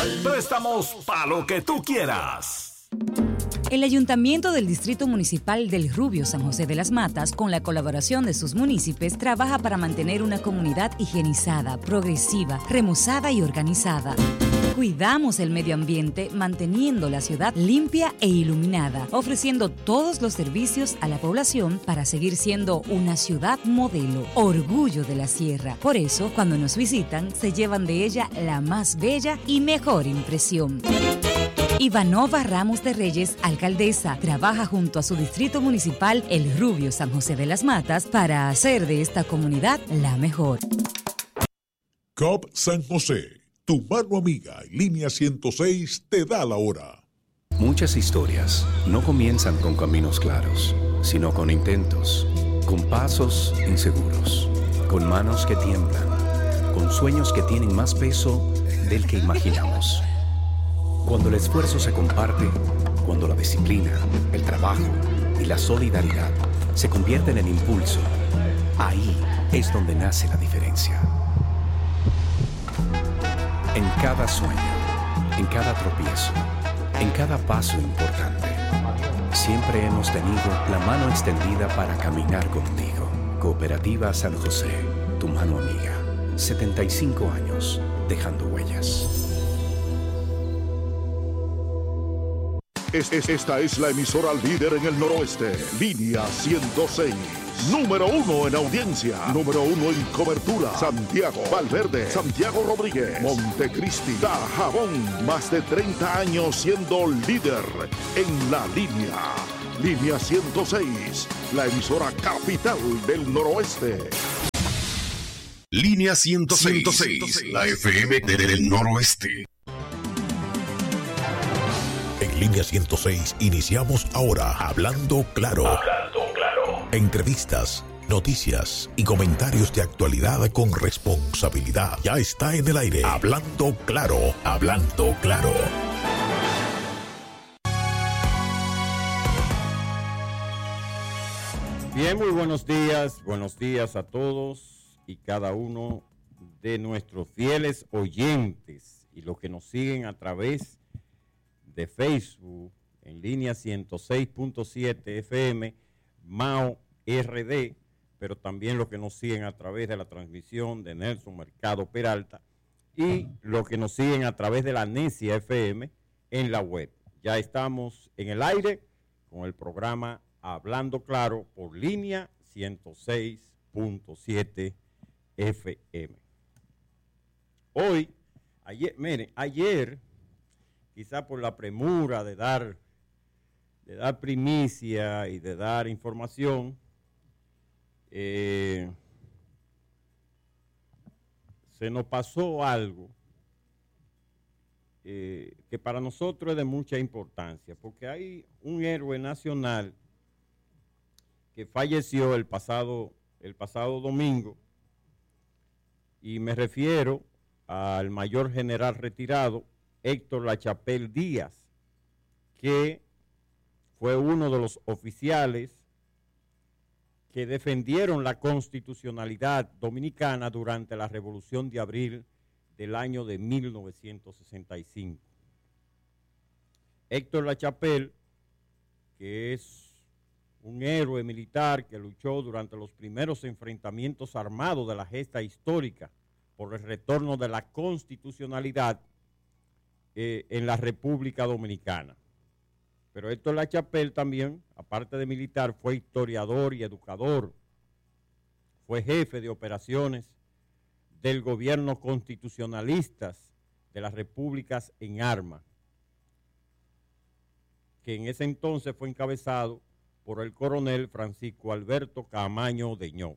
Préstamos para lo que tú quieras. El Ayuntamiento del Distrito Municipal del Rubio San José de las Matas, con la colaboración de sus municipios, trabaja para mantener una comunidad higienizada, progresiva, remozada y organizada. Cuidamos el medio ambiente manteniendo la ciudad limpia e iluminada, ofreciendo todos los servicios a la población para seguir siendo una ciudad modelo, orgullo de la sierra. Por eso, cuando nos visitan, se llevan de ella la más bella y mejor impresión. Ivanova Ramos de Reyes, alcaldesa, trabaja junto a su distrito municipal, El Rubio San José de las Matas, para hacer de esta comunidad la mejor. COP San José, tu mano amiga y línea 106 te da la hora. Muchas historias no comienzan con caminos claros, sino con intentos, con pasos inseguros, con manos que tiemblan, con sueños que tienen más peso del que imaginamos. Cuando el esfuerzo se comparte, cuando la disciplina, el trabajo y la solidaridad se convierten en impulso, ahí es donde nace la diferencia. En cada sueño, en cada tropiezo, en cada paso importante, siempre hemos tenido la mano extendida para caminar contigo. Cooperativa San José, tu mano amiga. 75 años dejando huellas. Esta es la emisora líder en el noroeste. Línea 106. Número 1 en audiencia. Número 1 en cobertura. Santiago, Valverde, Santiago Rodríguez, Montecristi, Dajabón. Más de 30 años siendo líder en la línea. Línea 106. La emisora capital del noroeste. Línea 106. La FM del noroeste. En Línea 106 iniciamos ahora Hablando Claro. Hablando Claro. Entrevistas, noticias y comentarios de actualidad con responsabilidad. Ya está en el aire. Hablando Claro. Hablando Claro. Bien, muy buenos días a todos y cada uno de nuestros fieles oyentes y los que nos siguen a través de Facebook en línea 106.7 FM, Mao RD, pero también los que nos siguen a través de la transmisión de Nelson Mercado Peralta y los que nos siguen a través de la Necia FM en la web. Ya estamos en el aire con el programa Hablando Claro por línea 106.7 FM. Ayer, quizá por la premura de dar primicia y de dar información, se nos pasó algo que para nosotros es de mucha importancia, porque hay un héroe nacional que falleció el pasado domingo, y me refiero al mayor general retirado Héctor Lachapelle Díaz, que fue uno de los oficiales que defendieron la constitucionalidad dominicana durante la Revolución de Abril del año de 1965. Héctor Lachapelle, que es un héroe militar que luchó durante los primeros enfrentamientos armados de la gesta histórica por el retorno de la constitucionalidad en la República Dominicana. Pero Héctor Lachapelle también, aparte de militar, fue historiador y educador. Fue jefe de operaciones del gobierno constitucionalistas de las repúblicas en armas, que en ese entonces fue encabezado por el coronel Francisco Alberto Camaño Deñó.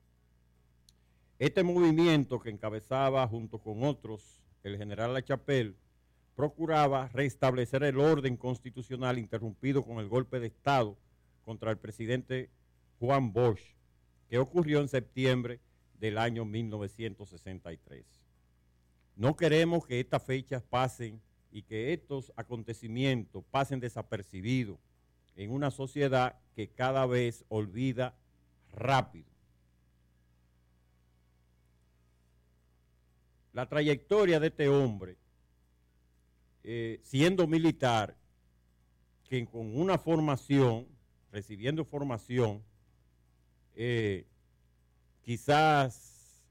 Este movimiento que encabezaba junto con otros el general Lachapelle procuraba restablecer el orden constitucional interrumpido con el golpe de Estado contra el presidente Juan Bosch, que ocurrió en septiembre del año 1963. No queremos que estas fechas pasen y que estos acontecimientos pasen desapercibidos en una sociedad que cada vez olvida rápido. La trayectoria de este hombre siendo militar, que con una formación, recibiendo formación, quizás,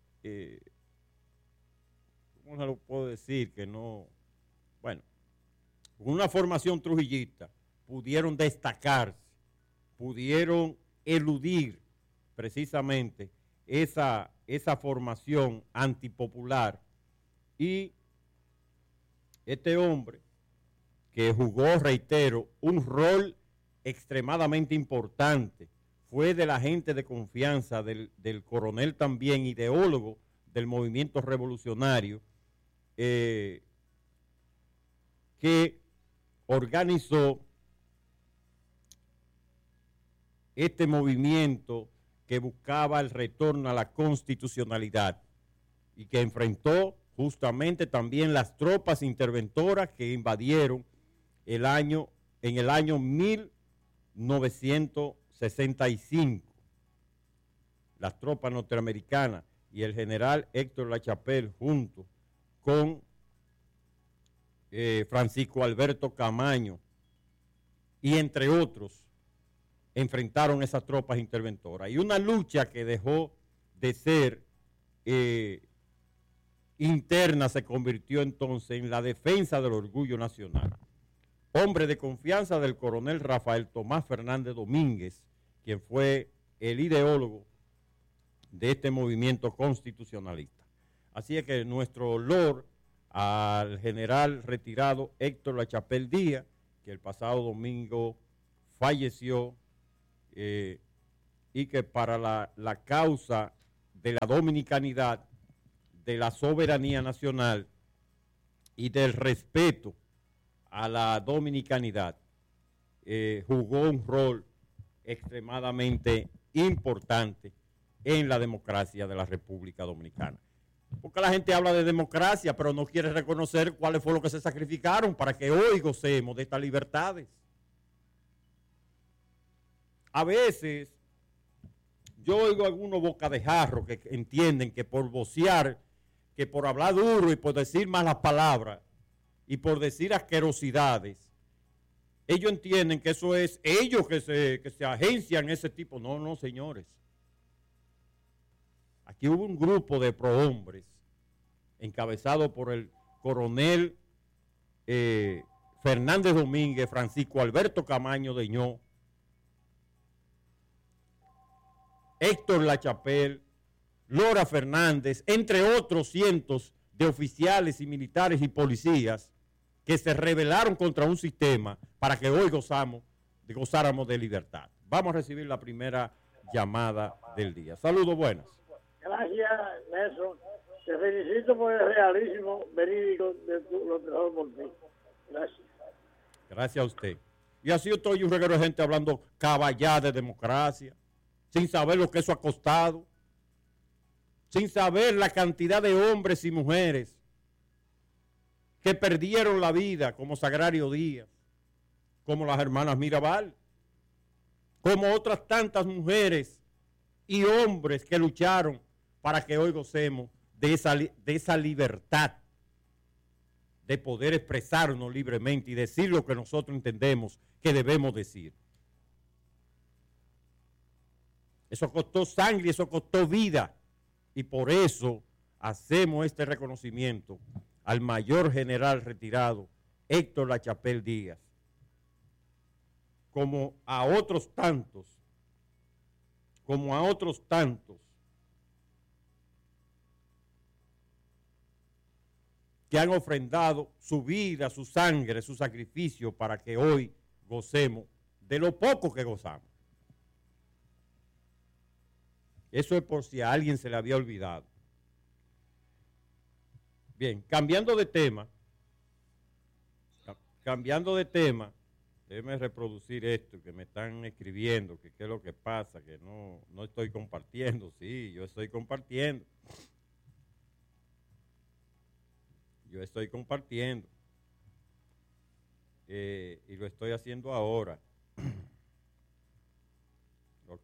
¿cómo se lo puedo decir? Que no, bueno, con una formación trujillista, pudieron destacarse, pudieron eludir precisamente esa formación antipopular. Y este hombre, que jugó, reitero, un rol extremadamente importante, fue de la gente de confianza del coronel también, ideólogo del movimiento revolucionario, que organizó este movimiento que buscaba el retorno a la constitucionalidad y que enfrentó justamente también las tropas interventoras que invadieron en el año 1965. Las tropas norteamericanas y el general Héctor Lachapelle junto con Francisco Alberto Camaño y entre otros enfrentaron esas tropas interventoras. Y una lucha que dejó de ser interna se convirtió entonces en la defensa del orgullo nacional. Hombre de confianza del coronel Rafael Tomás Fernández Domínguez, quien fue el ideólogo de este movimiento constitucionalista. Así es que nuestro olor al general retirado Héctor Lachapelle Díaz, que el pasado domingo falleció, y que para la causa de la dominicanidad, de la soberanía nacional y del respeto a la dominicanidad, jugó un rol extremadamente importante en la democracia de la República Dominicana. Porque la gente habla de democracia, pero no quiere reconocer cuáles fue lo que se sacrificaron para que hoy gocemos de estas libertades. A veces yo oigo algunos boca de jarro que entienden que por vocear, que por hablar duro y por decir malas palabras y por decir asquerosidades, ellos entienden que eso es ellos que se agencian ese tipo. No, no, señores. Aquí hubo un grupo de prohombres encabezado por el coronel Fernández Domínguez, Francisco Alberto Camaño Deñó, Héctor Lachapelle, Lora Fernández, entre otros cientos de oficiales y militares y policías que se rebelaron contra un sistema para que hoy gozáramos de libertad. Vamos a recibir la primera llamada del día. Saludos, buenas. Gracias, Nelson. Te felicito por el realismo verídico de lo que hago por ti. Gracias. Gracias a usted. Y así estoy un reguero de gente hablando caballá de democracia, sin saber lo que eso ha costado, sin saber la cantidad de hombres y mujeres que perdieron la vida, como Sagrario Díaz, como las hermanas Mirabal, como otras tantas mujeres y hombres que lucharon para que hoy gocemos de esa libertad de poder expresarnos libremente y decir lo que nosotros entendemos que debemos decir. Eso costó sangre, eso costó vida, y por eso hacemos este reconocimiento al mayor general retirado Héctor Lachapelle Díaz, como a otros tantos que han ofrendado su vida, su sangre, su sacrificio para que hoy gocemos de lo poco que gozamos. Eso es por si a alguien se le había olvidado. Bien, cambiando de tema, déjeme reproducir esto que me están escribiendo, que qué es lo que pasa, que no estoy compartiendo. Sí, yo estoy compartiendo. Y lo estoy haciendo ahora. Ok.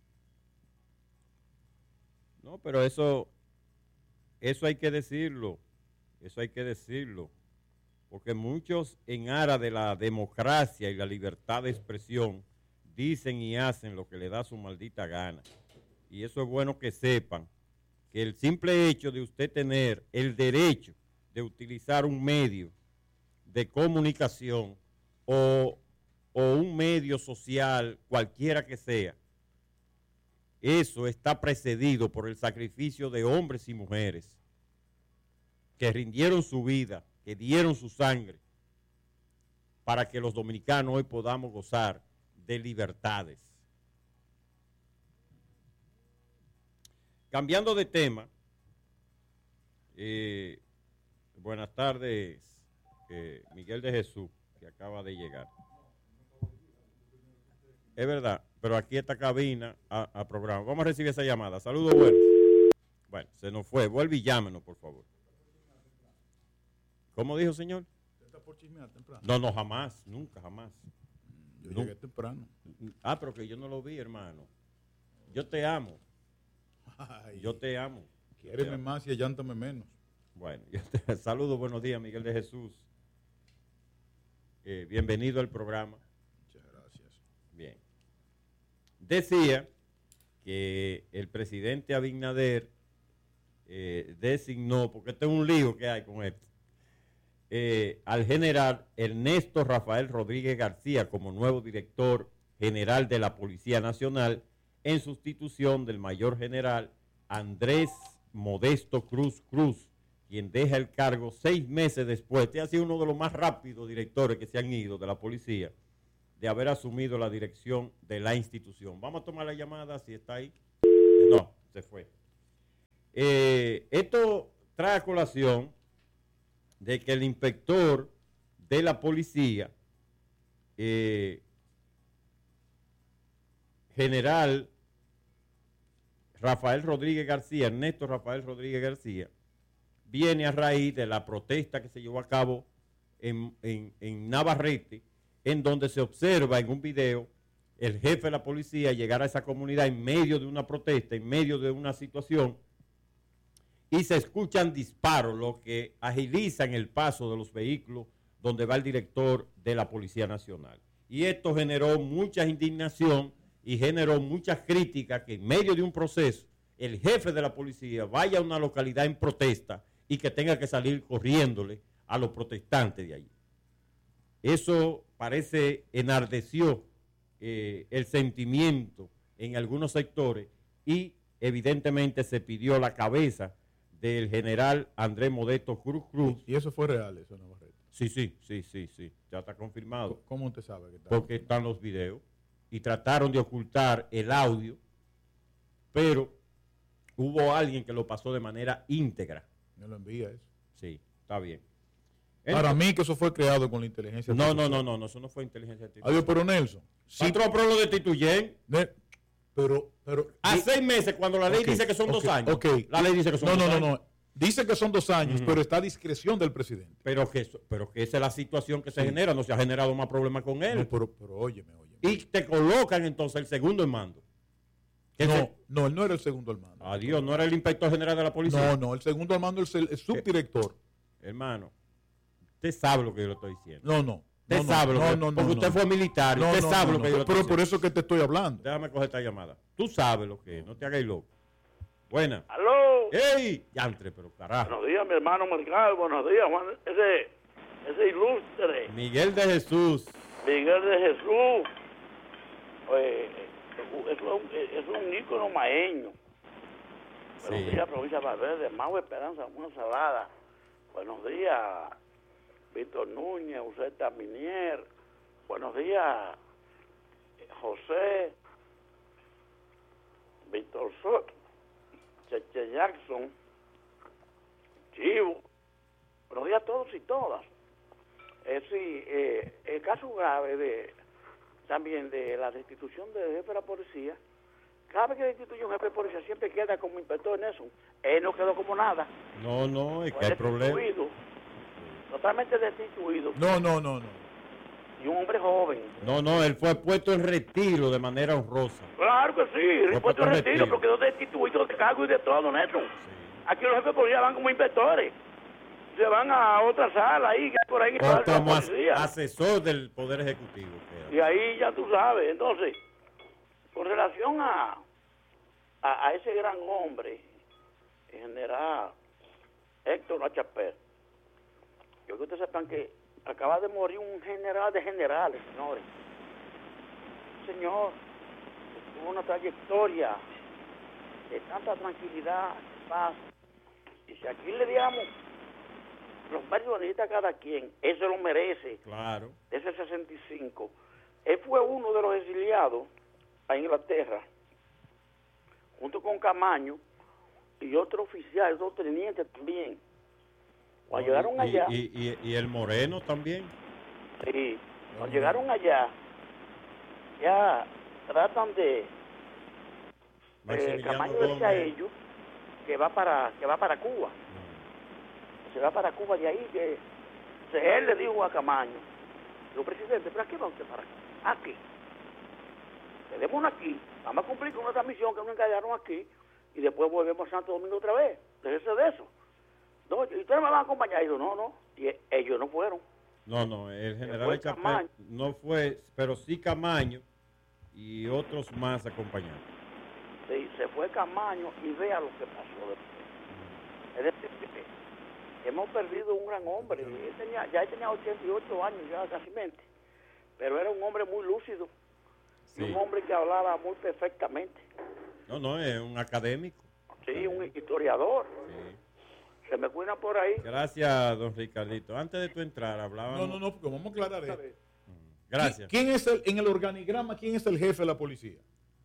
No, pero eso hay que decirlo. porque muchos en aras de la democracia y la libertad de expresión dicen y hacen lo que le da su maldita gana. Y eso es bueno que sepan que el simple hecho de usted tener el derecho de utilizar un medio de comunicación o un medio social, cualquiera que sea, eso está precedido por el sacrificio de hombres y mujeres que rindieron su vida, que dieron su sangre, para que los dominicanos hoy podamos gozar de libertades. Cambiando de tema, buenas tardes, Miguel de Jesús, que acaba de llegar. Es verdad, pero aquí esta cabina a programa. Vamos a recibir esa llamada. Saludos, buenos. Bueno, se nos fue. Vuelve y llámenos, por favor. ¿Cómo dijo, señor? ¿Está por chismear temprano? No, jamás, nunca, jamás. Yo llegué temprano. Ah, pero que yo no lo vi, hermano. Yo te amo. Ay, yo te amo. Quiéreme más y allántame menos. Bueno, saludos, buenos días, Miguel de Jesús. Bienvenido al programa. Muchas gracias. Bien. Decía que el presidente Abinader designó, porque este es un lío que hay con esto, al general Ernesto Rafael Rodríguez García como nuevo director general de la Policía Nacional en sustitución del mayor general Andrés Modesto Cruz Cruz, quien deja el cargo 6 meses después. Este ha sido uno de los más rápidos directores que se han ido de la policía, de haber asumido la dirección de la institución. Vamos a tomar la llamada, si está ahí. No, se fue. Esto trae a colación de que el inspector de la policía, general Rafael Rodríguez García, Ernesto Rafael Rodríguez García, viene a raíz de la protesta que se llevó a cabo en Navarrete, en donde se observa en un video el jefe de la policía llegar a esa comunidad en medio de una protesta, en medio de una situación, y se escuchan disparos, lo que agilizan el paso de los vehículos donde va el director de la Policía Nacional. Y esto generó mucha indignación y generó muchas críticas, que en medio de un proceso el jefe de la policía vaya a una localidad en protesta y que tenga que salir corriéndole a los protestantes de allí. Eso parece enardeció el sentimiento en algunos sectores y evidentemente se pidió la cabeza del general Andrés Modesto Cruz Cruz. ¿Y eso fue real, eso, Navarrete? Sí, ya está confirmado. ¿Cómo usted sabe que está? Porque están los videos y trataron de ocultar el audio, pero hubo alguien que lo pasó de manera íntegra. ¿Me lo envía eso? Sí, está bien. Para mí que eso fue creado con la inteligencia artificial. No, eso no fue inteligencia artificial. Adiós, pero Nelson. Sí, pero lo destituyen. Pero a 6 meses, cuando la ley dice que son 2 años. La ley dice que son 2 años. No. Dice que son 2 años, pero está a discreción del presidente. Pero que esa es la situación que se genera. No se ha generado más problemas con él. No, pero óyeme. Y te colocan entonces el segundo en mando. No, él no era el segundo al mando. Adiós, no era el inspector general de la policía. No, el segundo al mando es el subdirector. Hermano, usted sabe lo que yo le estoy diciendo. No. Usted sabe lo que porque usted fue militar. Usted sabe lo que yo le estoy diciendo. Pero por eso eso que te estoy hablando. Déjame coger esta llamada. Tú sabes lo que es, no te hagas loco. Buena. ¡Aló! ¡Ey! Yantre, pero carajo. Buenos días, mi hermano Mercado. Buenos días, Juan. Ese ilustre. Miguel de Jesús. Miguel de Jesús. Es un ícono maeño. Buenos días, provincia de Valverde. Mau Esperanza, una salada. Buenos días, Víctor Núñez, Useta Minier. Buenos días, José, Víctor Soto, Cheche Jackson, Chivo. Buenos días a todos y todas. El caso grave también de la destitución del jefe de la policía. Cada vez que destituye un jefe de policía siempre queda como inspector en eso. Él no quedó como nada. No, es que hay problema. Totalmente destituido. No. Y un hombre joven. No, él fue puesto en retiro de manera honrosa. Claro que sí, puesto en retiro, pero quedó destituido de cargo y de todo, Nelson. Sí. Aquí los jefes de policía van como inspectores. se van a otra sala ahí, que por ahí en el O Palacio de la como Policía. asesor del Poder Ejecutivo. Y ahí ya tú sabes. Entonces, con relación a ese gran hombre, el general Héctor Lachapelle, yo quiero que ustedes sepan que acaba de morir un general de generales, señores. Señor, tuvo una trayectoria de tanta tranquilidad, paz. Y si aquí le diéramos los méritos que necesita cada quien, eso lo merece. Claro. Ese 65. Él fue uno de los exiliados a Inglaterra, junto con Camaño y otro oficial, otro teniente también. Cuando llegaron allá... Y el Moreno también. Sí, cuando llegaron allá, ya tratan de... Camaño decía a ellos que va para Cuba. Se va para Cuba de ahí, que él le dijo a Camaño, dijo, presidente, ¿pero a qué va usted para acá? Aquí. Quedémonos aquí, vamos a cumplir con nuestra misión que nos encallaron aquí y después volvemos a Santo Domingo otra vez. Déjese de eso. No, y ustedes me van a acompañar. Y yo, no. Y ellos no fueron. No, el general Lachapelle no fue, pero sí Camaño y otros más acompañados. Sí, se fue Camaño y vea lo que pasó después. Es decir, que hemos perdido un gran hombre. Él tenía 88 años ya casi mente, pero era un hombre muy lúcido. Sí. Un hombre que hablaba muy perfectamente. No, es un académico. Sí, un historiador. Sí. Se me cuida por ahí. Gracias, don Ricardito. Antes de tu entrar, hablábamos... No, porque vamos a aclarar esto. Gracias. ¿Quién es en el organigrama, quién es el jefe de la policía?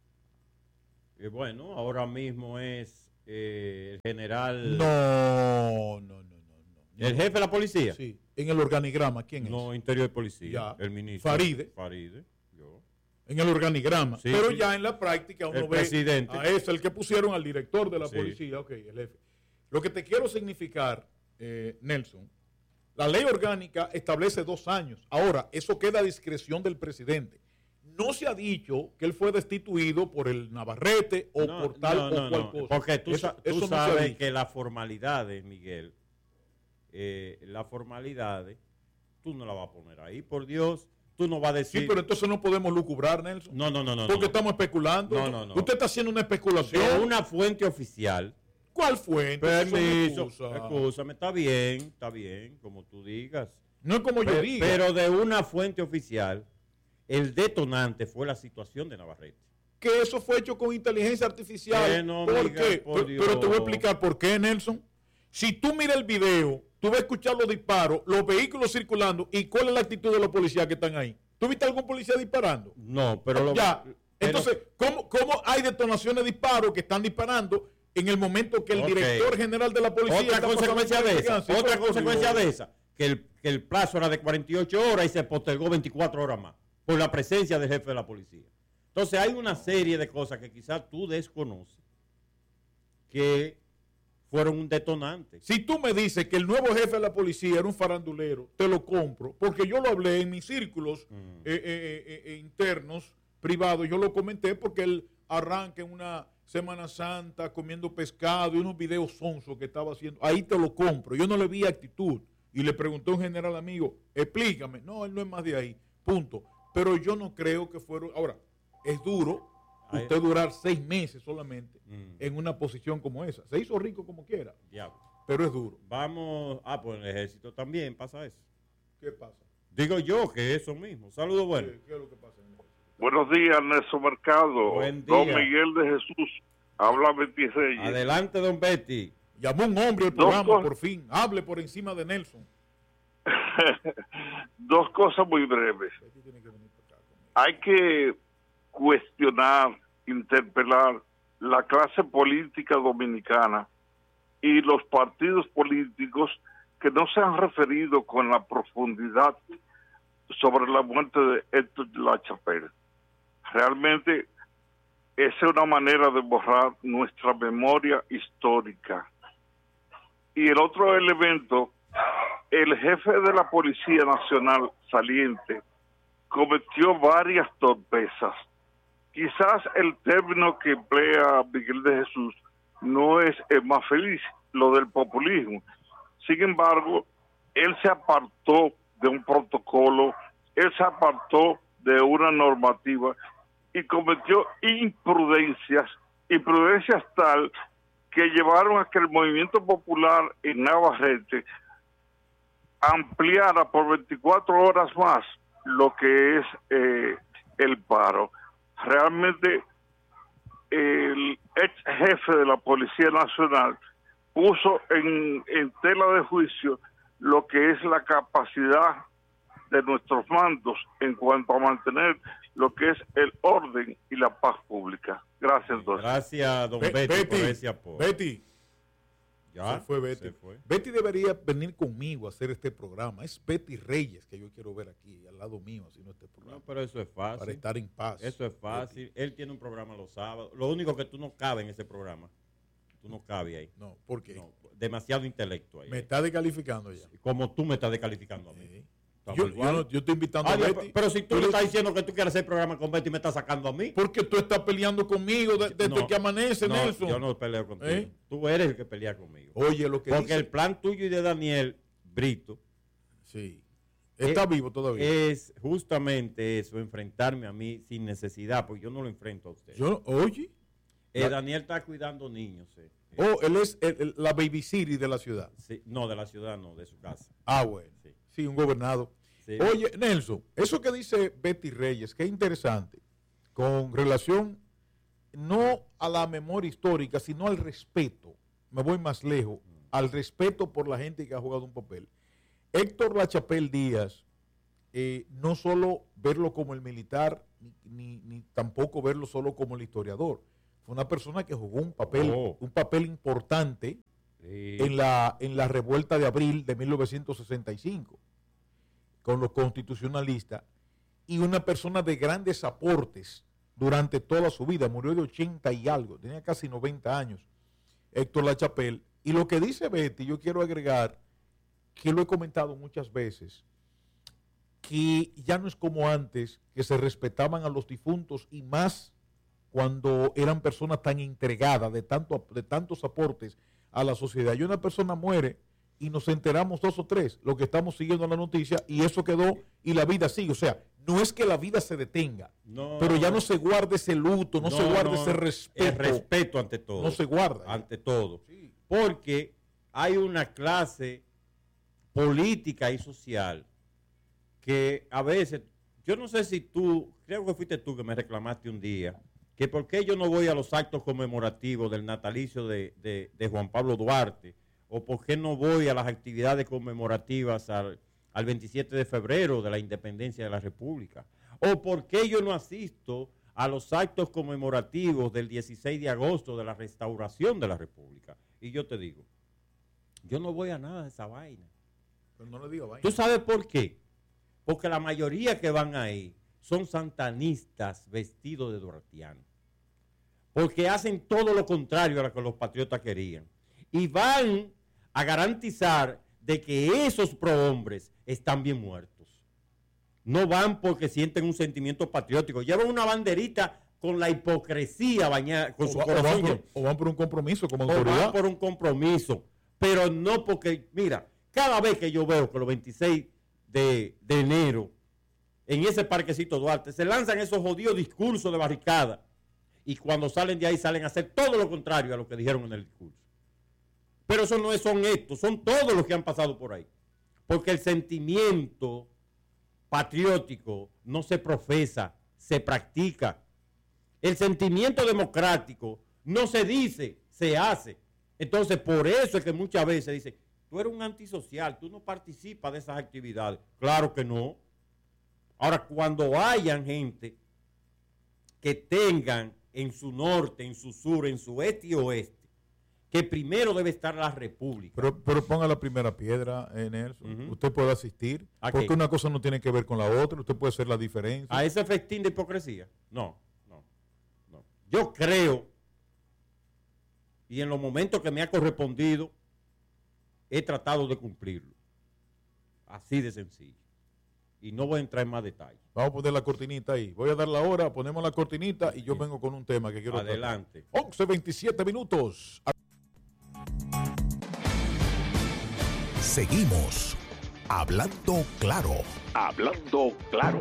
Bueno, ahora mismo es el general... No. ¿El jefe de la policía? Sí. En el organigrama, ¿quién es? No, Interior de Policía. Ya. El ministro. Faride. Yo. En el organigrama. Sí, pero sí. ya en la práctica uno el ve presidente. a ese, el que pusieron al director de la Sí. policía. Ok, el jefe. Lo que te quiero significar, Nelson, la ley orgánica establece 2 años. Ahora, eso queda a discreción del presidente. No se ha dicho que él fue destituido por el Navarrete o por tal o cual cosa. Porque tú no sabes que las formalidades, Miguel, las formalidades, tú no las vas a poner ahí, por Dios. Tú no vas a decir... Sí, pero entonces no podemos lucubrar, Nelson. No. Porque estamos especulando. No. Usted está haciendo una especulación. De una fuente oficial. ¿Cuál fuente? Permiso. Excúsame, está bien, como tú digas. No es como yo diga. Pero de una fuente oficial, el detonante fue la situación de Navarrete. Que eso fue hecho con inteligencia artificial. ¿Por qué? Pero te voy a explicar por qué, Nelson. Si tú miras el video, tú vas a escuchar los disparos, los vehículos circulando y cuál es la actitud de los policías que están ahí. ¿Tú viste algún policía disparando? No, pero... Entonces, ¿cómo hay detonaciones de disparos que están disparando en el momento que el director general de la policía... Otra consecuencia de esa, que el plazo era de 48 horas y se postergó 24 horas más por la presencia del jefe de la policía. Entonces hay una serie de cosas que quizás tú desconoces que fueron un detonante. Si tú me dices que el nuevo jefe de la policía era un farandulero, te lo compro, porque yo lo hablé en mis círculos internos, privados, yo lo comenté porque él arranca en una Semana Santa comiendo pescado y unos videos sonsos que estaba haciendo. Ahí te lo compro. Yo no le vi actitud. Y le pregunté a un general amigo, explícame. No, él no es más de ahí. Punto. Pero yo no creo que fueron... Ahora, es duro usted durar 6 meses solamente en una posición como esa. Se hizo rico como quiera. Diablo. Pero es duro. Vamos... pues en el ejército también pasa eso. ¿Qué pasa? Digo yo que eso mismo. Saludos, bueno. ¿Qué es lo que pasa? Buenos días, Nelson Mercado. Buen día. Don Miguel de Jesús. Habla Betty Reyes. Adelante, don Betty. Llamó un hombre al programa, por fin. Hable por encima de Nelson. 2 cosas muy breves. Hay que cuestionar, interpelar la clase política dominicana y los partidos políticos que no se han referido con la profundidad sobre la muerte de Héctor Lachapelle. Realmente esa es una manera de borrar nuestra memoria histórica. Y el otro elemento, el jefe de la Policía Nacional saliente cometió varias torpezas. Quizás el término que emplea Miguel de Jesús no es el más feliz, lo del populismo. Sin embargo, él se apartó de un protocolo, él se apartó de una normativa y cometió imprudencias tal que llevaron a que el movimiento popular en Navarrete ampliara por 24 horas más lo que es el paro. Realmente el ex jefe de la Policía Nacional puso en tela de juicio lo que es la capacidad de nuestros mandos en cuanto a mantener lo que es el orden y la paz pública. Gracias, doctor. Gracias, don Betty, por ese apoyo. Betty. Ya, se fue Betty. Betty debería venir conmigo a hacer este programa. Es Betty Reyes que yo quiero ver aquí, al lado mío, haciendo este programa. No, pero eso es fácil. Para estar en paz. Eso es fácil. Betty. Él tiene un programa los sábados. Lo único que tú no cabes en ese programa. Tú no cabes ahí. No, ¿por qué? No, demasiado intelecto ahí. Me está descalificando ya. Como tú me estás descalificando a mí. Sí. Yo estoy invitando a Betty. Pero si tú le estás diciendo que tú quieres hacer programa con Betty, me estás sacando a mí. Porque tú estás peleando conmigo desde que amanece, Nelson. Yo no peleo contigo. Tú eres el que pelea conmigo. Oye, lo que porque dice... el plan tuyo y de Daniel Brito. Sí. Está vivo todavía. Es justamente eso, enfrentarme a mí sin necesidad, porque yo no lo enfrento a usted. Oye. Daniel está cuidando niños. Él es la baby city de la ciudad. Sí, no, de la ciudad no, de su casa. Ah, bueno. Sí, un gobernado. Sí. Oye, Nelson, eso que dice Betty Reyes, que es interesante, con relación no a la memoria histórica, sino al respeto. Me voy más lejos, al respeto por la gente que ha jugado un papel. Héctor Lachapelle Díaz, no solo verlo como el militar, ni tampoco verlo solo como el historiador. Fue una persona que jugó un papel importante en la revuelta de abril de 1965 con los constitucionalistas, y una persona de grandes aportes durante toda su vida. Murió de 80 y algo, tenía casi 90 años Héctor Lachapelle. Y lo que dice Betty, yo quiero agregar, que lo he comentado muchas veces, que ya no es como antes, que se respetaban a los difuntos, y más cuando eran personas tan entregadas de tantos aportes a la sociedad. Y una persona muere y nos enteramos 2 o 3, lo que estamos siguiendo en la noticia, y eso quedó y la vida sigue. O sea, no es que la vida se detenga, pero ya no se guarda ese luto, no se guarda ese respeto. El respeto ante todo. No se guarda. Ante todo. Sí. Porque hay una clase política y social que a veces, yo no sé si tú, creo que fuiste tú que me reclamaste un día, que por qué yo no voy a los actos conmemorativos del natalicio de Juan Pablo Duarte, o por qué no voy a las actividades conmemorativas al 27 de febrero de la independencia de la República, o por qué yo no asisto a los actos conmemorativos del 16 de agosto de la restauración de la República. Y yo te digo, yo no voy a nada de esa vaina. Pero no le digo vaina. ¿Tú sabes por qué? Porque la mayoría que van ahí son santanistas vestidos de duartianos, porque hacen todo lo contrario a lo que los patriotas querían, y van a garantizar de que esos prohombres están bien muertos. No van porque sienten un sentimiento patriótico, llevan una banderita con la hipocresía bañada, con su corazón. O van por un compromiso como autoridad. O van por un compromiso, pero no porque, mira, cada vez que yo veo que los 26 de enero, en ese parquecito Duarte, se lanzan esos jodidos discursos de barricada, y cuando salen de ahí salen a hacer todo lo contrario a lo que dijeron en el discurso. Pero eso no son estos, son todos los que han pasado por ahí. Porque el sentimiento patriótico no se profesa, se practica. El sentimiento democrático no se dice, se hace. Entonces, por eso es que muchas veces dicen, tú eres un antisocial, tú no participas de esas actividades. Claro que no. Ahora, cuando hayan gente que tengan en su norte, en su sur, en su este y oeste, que primero debe estar la República. Pero ponga la primera piedra, Nelson. Usted puede asistir, porque una cosa no tiene que ver con la otra. Usted puede hacer la diferencia. ¿A ese festín de hipocresía? No. Yo creo, y en los momentos que me ha correspondido, he tratado de cumplirlo. Así de sencillo. Y no voy a entrar en más detalles. Vamos a poner la cortinita ahí. Voy a dar la hora, ponemos la cortinita y yo vengo con un tema que quiero adelante. 11:27 minutos. Seguimos Hablando Claro. Hablando Claro.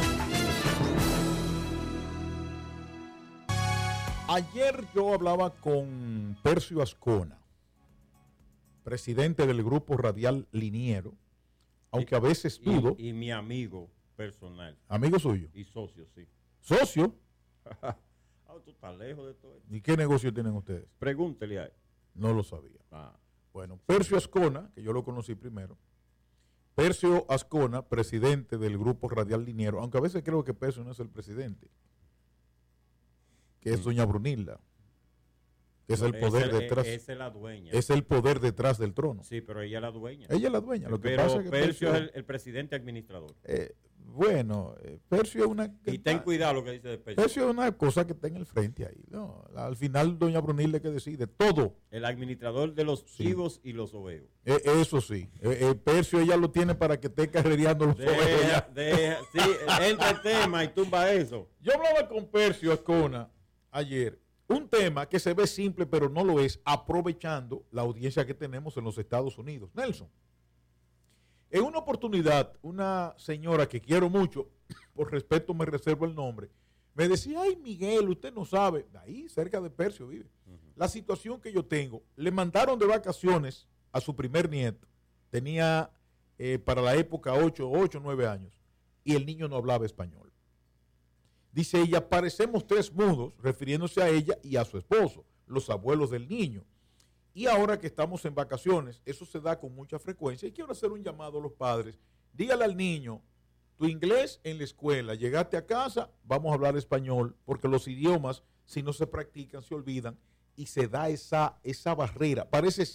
Ayer yo hablaba con Percio Ascona, presidente del Grupo Radial Liniero, aunque a veces dudo. Y mi amigo personal. ¿Amigo suyo? Y socio, sí. ¿Socio? Tú estás lejos de todo esto. ¿Y qué negocio tienen ustedes? Pregúntele a él. No lo sabía. Bueno, Percio Ascona, que yo lo conocí primero. Percio Ascona, presidente del Grupo Radial Liniero, aunque a veces creo que Percio no es el presidente, que es doña Brunilda, que es el poder detrás. Esa es la dueña. Es el poder detrás del trono. Sí, pero ella es la dueña. Ella es la dueña. Lo que pero pasa es que Percio es el presidente administrador. Bueno, Percio es una... Y ten cuidado lo que dice de Percio. Percio es una cosa que está en el frente ahí. No, al final doña Brunilda que decide todo. El administrador de los chivos y los ovejos. Eso sí. Percio ella lo tiene para que esté carrereando los ovejos. Sí, entra el tema y tumba eso. Yo hablaba con Percio Ascona ayer. Un tema que se ve simple pero no lo es, aprovechando la audiencia que tenemos en los Estados Unidos. Nelson. En una oportunidad, una señora que quiero mucho, por respeto me reservo el nombre, me decía, ay Miguel, usted no sabe, ahí cerca de Percio vive, la situación que yo tengo. Le mandaron de vacaciones a su primer nieto, tenía para la época 8 o 9 años, y el niño no hablaba español. Dice ella, parecemos tres mudos, refiriéndose a ella y a su esposo, los abuelos del niño. Y ahora que estamos en vacaciones, eso se da con mucha frecuencia. Y quiero hacer un llamado a los padres. Dígale al niño, tu inglés en la escuela, llegaste a casa, vamos a hablar español, porque los idiomas, si no se practican, se olvidan, y se da esa barrera. Parece